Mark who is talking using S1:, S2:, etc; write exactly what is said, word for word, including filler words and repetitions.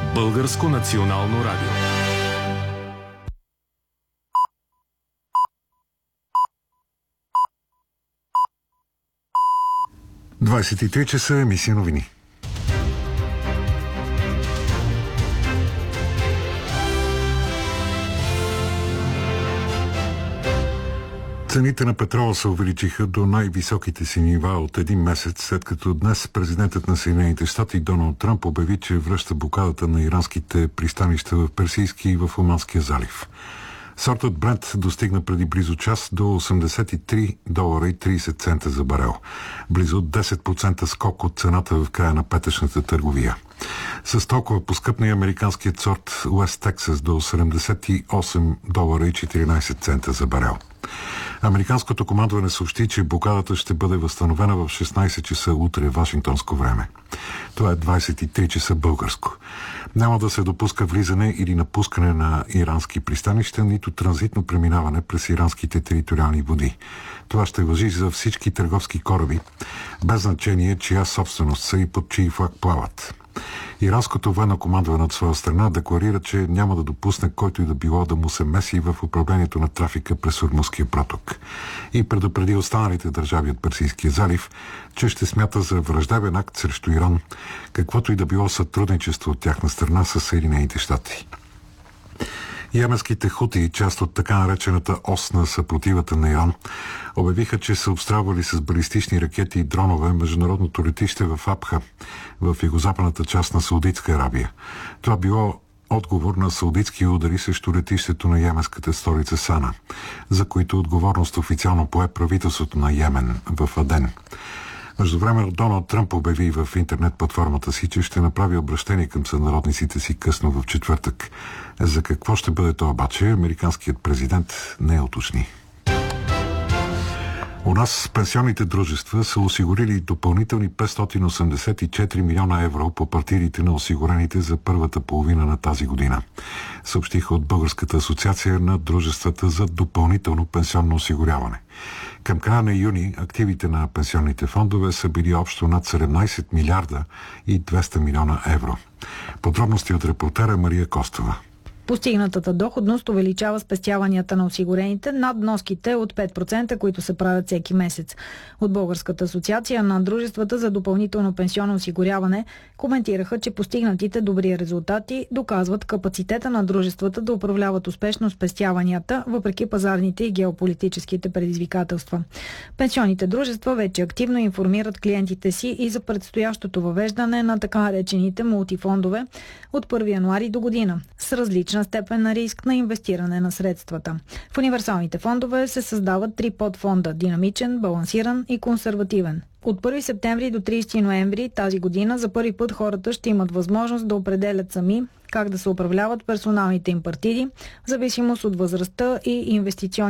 S1: Българско национално радио.
S2: двадесет и три часа, емисия новини. Цените на петрола се увеличиха до най-високите си нива от един месец, след като днес президентът на Съединените щати Доналд Тръмп обяви, че връща блокадата на иранските пристанища в Персийски и в Оманския залив. Сортът Брент достигна преди близо час до осемдесет и три долара и тридесет цента за барел. Близо десет процента скок от цената в края на петъчната търговия. С толкова поскъпна и американският сорт Уест Тексас до седемдесет и осем долара и четиринадесет цента за барел. Американското командване съобщи, че блокадата ще бъде възстановена в шестнадесет часа утре вашингтонско време. Това е двадесет и три часа българско. Няма да се допуска влизане или напускане на ирански пристанища, нито транзитно преминаване през иранските териториални води. Това ще важи за всички търговски кораби, без значение чия собственост са и под чий флаг плават. Иранското военно командване от своя страна декларира, че няма да допусне който и да било да му се меси в управлението на трафика през Ормузския проток. И предупреди останалите държави от Персийския залив, че ще смята за враждебен акт срещу Иран, каквото и да било сътрудничество от тяхна страна с Съединените щати. Йеменските хути, част от така наречената ос на съпротивата на Иран, обявиха, че са обстрелвали с балистични ракети и дронове международното летище в Абха, в югозападната част на Саудитска Арабия. Това било отговор на саудитски удари срещу летището на йеменската столица Сана, за които отговорност официално пое правителството на Йемен в Аден. Междувременно Доналд Тръмп обяви в интернет платформата си, че ще направи обръщение към сънародниците си късно в четвъртък. За какво ще бъде то обаче, американският президент не уточни. У нас пенсионните дружества са осигурили допълнителни петстотин осемдесет и четири милиона евро по партидите на осигурените за първата половина на тази година, съобщиха от Българската асоциация на дружествата за допълнително пенсионно осигуряване. Към края на юни активите на пенсионните фондове са били общо над седемнадесет милиарда и двеста милиона евро. Подробности от репортера Мария Костова.
S3: Постигнатата доходност увеличава спестяванията на осигурените над вноските от пет процента, които се правят всеки месец. От Българската асоциация на дружествата за допълнително пенсионно осигуряване коментираха, че постигнатите добри резултати доказват капацитета на дружествата да управляват успешно спестяванията, въпреки пазарните и геополитическите предизвикателства. Пенсионните дружества вече активно информират клиентите си и за предстоящото въвеждане на така наречените мултифондове от първи януари до година, с различна степен на риск на инвестиране на средствата. В универсалните фондове се създават три подфонда – динамичен, балансиран и консервативен. От първи септември до тридесети ноември тази година за първи път хората ще имат възможност да определят сами как да се управляват персоналните им партиди, в зависимост от възрастта и инвестиционни